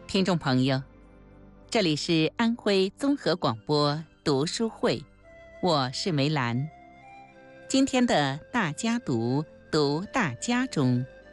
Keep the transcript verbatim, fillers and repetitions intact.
听众朋友，这里是安徽综合广播读书会，我是梅兰。今天的大家读读大家中，